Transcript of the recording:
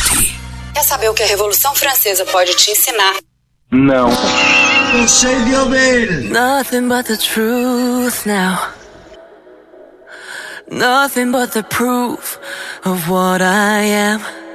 Quer saber o que a Revolução Francesa pode te ensinar? Não. Não sei de ouvir. Nothing but the truth now. Nothing but the proof of what I am.